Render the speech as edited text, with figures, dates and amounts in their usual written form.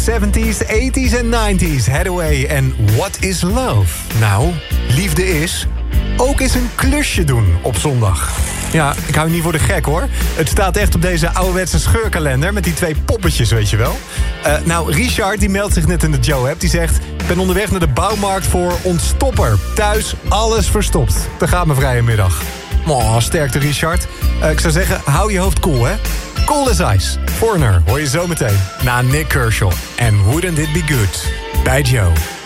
70s, 80s en 90s. Hathaway en What is Love? Nou, liefde is ook eens een klusje doen op zondag. Ja, ik hou je niet voor de gek hoor. Het staat echt op deze ouderwetse scheurkalender met die 2 poppetjes, weet je wel. Nou, Richard die meldt zich net in de Joe-app. Die zegt, ik ben onderweg naar de bouwmarkt voor ontstopper. Thuis alles verstopt. Daar gaat mijn vrije middag. Oh, sterkte Richard. Ik zou zeggen, hou je hoofd koel, hè. Cool as ice. Foreigner hoor je zo meteen. Na Nick Kershaw. And Wouldn't It Be Good. Bij Joe.